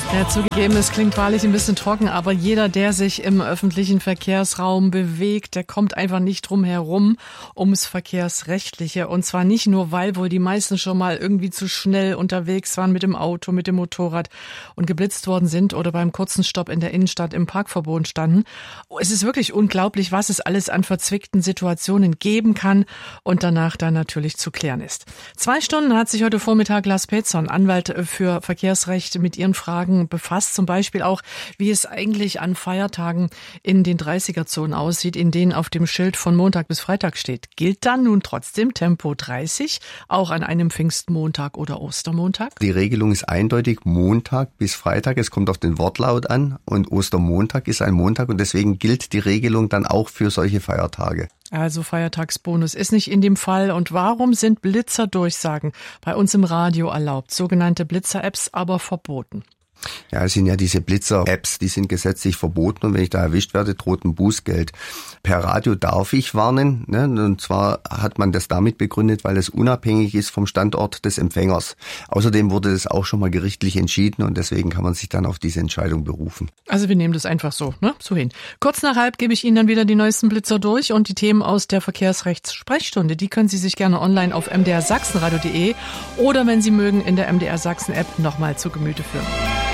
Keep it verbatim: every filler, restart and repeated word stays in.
Ja, zugegeben, es klingt wahrlich ein bisschen trocken, aber jeder, der sich im öffentlichen Verkehrsraum bewegt, der kommt einfach nicht drum herum ums Verkehrsrechtliche. Und zwar nicht nur, weil wohl die meisten schon mal irgendwie zu schnell unterwegs waren mit dem Auto, mit dem Motorrad und geblitzt worden sind oder beim kurzen Stopp in der Innenstadt im Parkverbot standen. Es ist wirklich unglaublich, was es alles an verzwickten Situationen geben kann und danach dann natürlich zu klären ist. Zwei Stunden hat sich heute Vormittag Lars Petzon, Anwalt für Verkehrsrecht, mit Ihren Fragen befasst, zum Beispiel auch, wie es eigentlich an Feiertagen in den dreißiger-Zonen aussieht, in denen auf dem Schild von Montag bis Freitag steht. Gilt dann nun trotzdem Tempo dreißig, auch an einem Pfingstmontag oder Ostermontag? Die Regelung ist eindeutig Montag bis Freitag. Es kommt auf den Wortlaut an und Ostermontag ist ein Montag und deswegen gilt die Regelung dann auch für solche Feiertage. Also Feiertagsbonus ist nicht in dem Fall. Und warum sind Blitzerdurchsagen bei uns im Radio erlaubt, sogenannte Blitzer-Apps aber verboten? Ja, es sind ja diese Blitzer-Apps, die sind gesetzlich verboten und wenn ich da erwischt werde, droht ein Bußgeld. Per Radio darf ich warnen, ne? Und zwar hat man das damit begründet, weil es unabhängig ist vom Standort des Empfängers. Außerdem wurde das auch schon mal gerichtlich entschieden und deswegen kann man sich dann auf diese Entscheidung berufen. Also wir nehmen das einfach so, ne? So hin. Kurz nach halb gebe ich Ihnen dann wieder die neuesten Blitzer durch und die Themen aus der Verkehrsrechts-Sprechstunde, die können Sie sich gerne online auf m d r sachsenradio punkt d e oder wenn Sie mögen in der M D R Sachsen App nochmal zu Gemüte führen.